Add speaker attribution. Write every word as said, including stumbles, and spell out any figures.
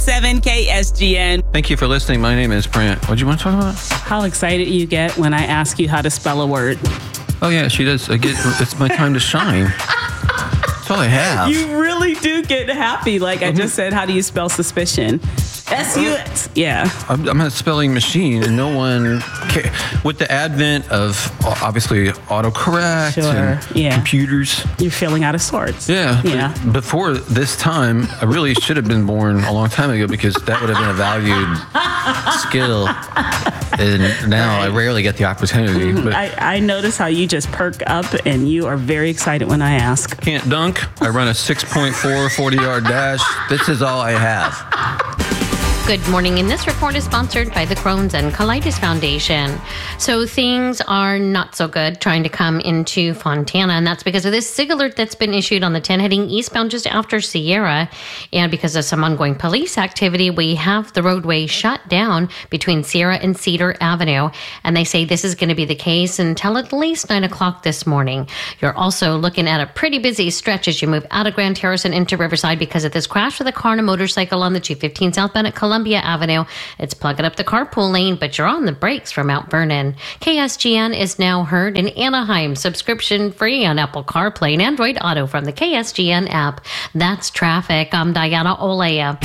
Speaker 1: seven K S G N.
Speaker 2: Thank you for listening. My name is Brant. What do you want to talk about?
Speaker 1: How excited you get when I ask you how to spell a word.
Speaker 2: Oh, yeah, she does. I get, it's my time to shine. That's all I have.
Speaker 1: You really do get happy. Like I just said, how do you spell suspicion? S U S. Yeah.
Speaker 2: I'm, I'm a spelling machine, and no one ca- with the advent of obviously autocorrect
Speaker 1: Sure,
Speaker 2: and
Speaker 1: yeah.
Speaker 2: computers.
Speaker 1: You're feeling out of sorts.
Speaker 2: Yeah.
Speaker 1: Yeah.
Speaker 2: but Before this time, I really should have been born a long time ago because that would have been a valued skill. And now I rarely get the opportunity. But
Speaker 1: I, I notice how you just perk up and you are very excited when I ask.
Speaker 2: can't dunk. I run a six point four forty-yard dash. This is all I have.
Speaker 3: Good morning, and this report is sponsored by the Crohn's and Colitis Foundation. So things are not so good trying to come into Fontana, and that's because of this SIG alert that's been issued on the ten heading eastbound just after Sierra. And because of some ongoing police activity, we have the roadway shut down between Sierra and Cedar Avenue. And they say this is going to be the case until at least nine o'clock this morning. You're also looking at a pretty busy stretch as you move out of Grand Terrace and into Riverside because of this crash with a car and a motorcycle on the two fifteen southbound at Columbia Avenue. It's plugging up the carpool lane, but you're on the brakes from Mount Vernon. K S G N is now heard in Anaheim, subscription free on Apple CarPlay and Android Auto from the K S G N app. That's traffic. I'm Diana Olea.